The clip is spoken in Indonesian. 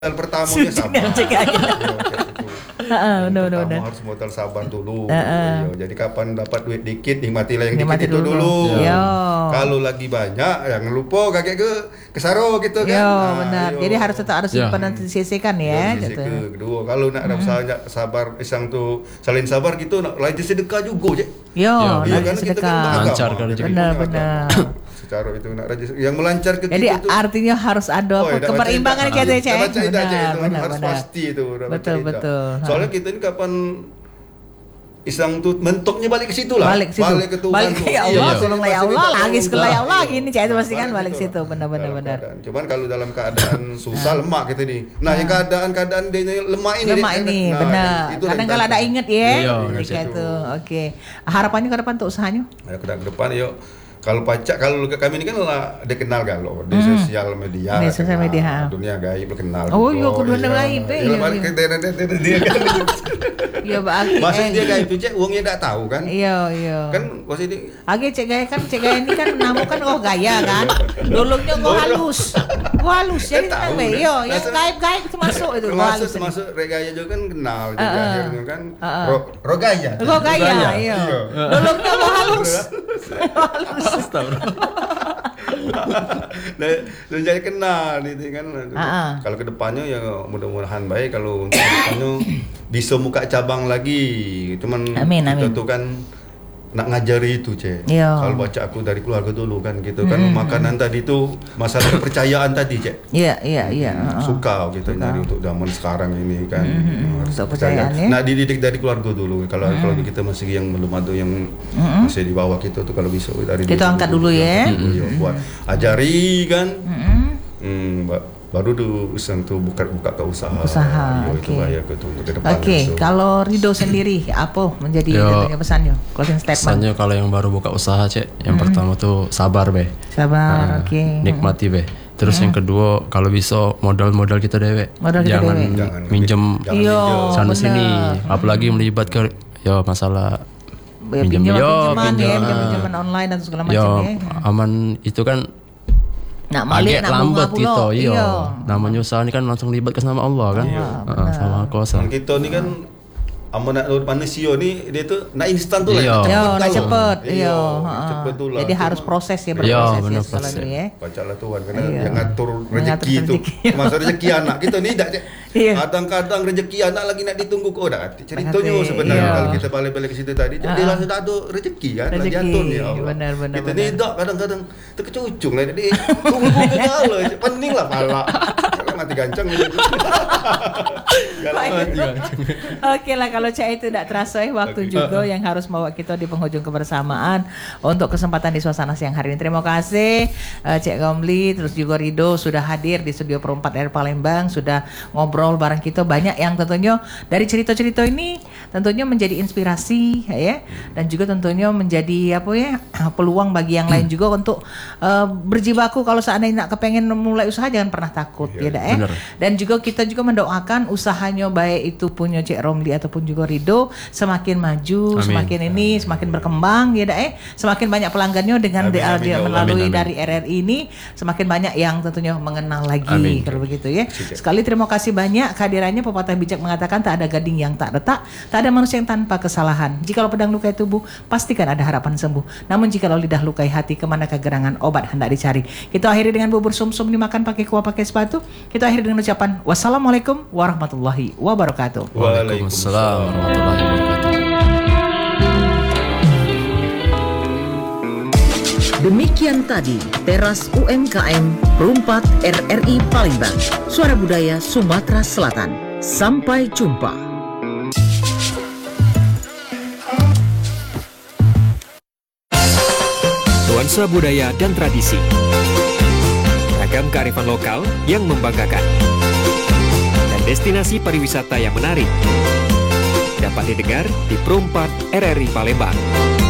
pertamanya sabar. Benar. Kamu harus modal sabar dulu. Jadi kapan dapat duit dikit, nikmatilah yang dikit itu dulu. Kalau lagi banyak, jangan lupa kakek ke saro gitu kan. Benar. Jadi harus simpan nanti disisihkan ya. Gitu. Kedua, kalau nak ada sabar, isang tuh salin sabar gitu, nak lagi sedekah juga, Cek. Kan kita kan lancar kan. Benar. Secara itu nak yang melancar ke jadi kita tuh. Artinya harus ada keberimbangan kita ya, Cek. Benar. Harus pasti itu. Betul. Soalnya kita ini kapan isang tuh mentoknya balik ke situ lah. Balik ke Tuhan. Balik ya Allah, tolonglah ya Allah, lagi sekolah ya Allah gini, Cek, itu pasti kan balik situ. Benar. Cuman kalau dalam keadaan susah lemak kita nih. Nah, yang keadaan dia lemah ini. Benar. Kadang kalau ada inget ya. Kayak itu. Oke. Harapannya ke depan untuk usahanya? Ke depan yuk. Kalau kami ini kan dikenal kalau di sosial media. Di sosial media. Dunia gaib kenal. Oh iya, dunia gaib. Dia kan. Iya, berarti. Maksudnya dia gaib itu, Cek, uangnya enggak tahu kan? Iya. Kan maksudnya Cek gaya ini kan namu kan gaya kan. Dulunya halus. Jadi kan yang gaib itu masuk itu halus. Masuk regaya juga kan kenal juga akhirnya kan. Rogaya, iya. Dulunya halus. Dan jadi kenal gitu kan. Kalau kedepannya ya mudah-mudahan baik. Kalau untuk kedepannya bisa buka cabang lagi. Cuman kita tuh kan nak ngajari itu, Cek. Kalau baca aku dari keluarga dulu kan gitu kan. Makanan tadi itu masalah kepercayaan tadi, Cek. Iya. Suka gitu nyari untuk zaman sekarang ini kan. Harus kepercayaan ya. Nah, dididik dari keluarga dulu. Kalau kita masih yang belum ada yang masih di bawah kita tuh, kalau bisa dari kita angkat dulu ya. Buat ajari kan. Baru tuh buka ke usaha. Itu bahaya ke depan. Kalau Rido sendiri apa menjadi pesannya? Closing statement. Pesannya kalau yang baru buka usaha, Cek, yang pertama tuh sabar, Be. Nikmati, Be. Terus yang kedua, kalau bisa modal kita dewe. Jangan minjem sana sini, apalagi melibatkan masalah pinjaman online dan segala macam ya. Aman itu kan agak lambat gitu, namanya usaha ini kan langsung libat ke nama Allah kan, sama kuasa. Kita ni kan amanat manusia ni dia tu nak instan tu lah, nak cepet, cepet tu lah. Jadi harus proses ya, berproses selalu ya. Bacalah Tuhan karena yang ngatur rezeki tu, masa rezeki anak kita ni tak, Cek. Kadang-kadang rezeki anak lagi nak ditunggu kau dah. Ceritanya sebenarnya kalau kita balik ke situ tadi, dia langsung tak ada rezeki kan, lagi aturnya Allah. Benar. Kita ni tak kadang-kadang terkecucung lah, jadi tunggu kalau pening lah pala. Mati gancang gitu. Oke lah, kalau Cek itu tidak terasa waktu juga yang harus membawa kita di penghujung kebersamaan untuk kesempatan di suasana siang hari ini. Terima kasih Cek Romli, terus juga Rido sudah hadir di studio Perempat R Palembang, sudah ngobrol bareng kita banyak yang tentunya dari cerita-cerita ini tentunya menjadi inspirasi ya, dan juga tentunya menjadi peluang bagi yang lain juga untuk berjibaku. Kalau seandainya nak kepengen mulai usaha jangan pernah takut dan juga kita juga mendoakan usahanya baik itu punya Cek Romli ataupun juga Rido semakin maju. Semakin semakin berkembang semakin banyak pelanggannya dengan melalui dari RRI ini, semakin banyak yang tentunya mengenal lagi. Kalau begitu ya. Sekali terima kasih banyak kehadirannya. Pepatah bijak mengatakan tak ada gading yang tak retak, tak ada manusia yang tanpa kesalahan. Jikalau pedang lukai tubuh, pastikan ada harapan sembuh. Namun jikalau lidah lukai hati, kemanakah gerangan obat hendak dicari. Kita akhiri dengan bubur sumsum dimakan pakai kuah pakai sepatu. Kita akhiri dengan ucapan wassalamualaikum warahmatullahi wabarakatuh. Waalaikumsalam warahmatullahi wabarakatuh. Demikian tadi Teras UMKM Perumpat RRI Palembang, Suara Budaya Sumatera Selatan. Sampai jumpa. Nuansa budaya dan tradisi, ragam kearifan lokal yang membanggakan, dan destinasi pariwisata yang menarik dapat didengar di Perumpat RRI Palembang.